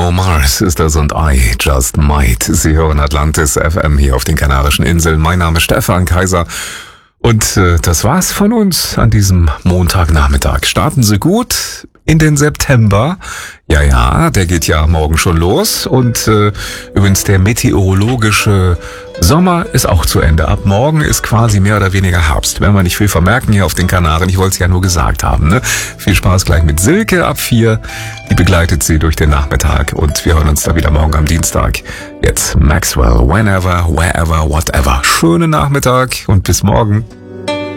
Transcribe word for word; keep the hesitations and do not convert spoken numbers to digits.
Bruno Mars ist das und I Just Might. Sie hören Atlantis F M hier auf den Kanarischen Inseln. Mein Name ist Stefan Kaiser. Und äh, das war's von uns an diesem Montagnachmittag. Starten Sie gut in den September. Ja, ja, der geht ja morgen schon los. Und äh, übrigens der meteorologische Sommer ist auch zu Ende. Ab morgen ist quasi mehr oder weniger Herbst. Werden wir nicht viel vermerken hier auf den Kanaren. Ich wollte es ja nur gesagt haben. Ne? Viel Spaß gleich mit Silke ab vier. Die begleitet Sie durch den Nachmittag. Und wir hören uns da wieder morgen am Dienstag. Jetzt Maxwell, whenever, wherever, whatever. Schönen Nachmittag und bis morgen.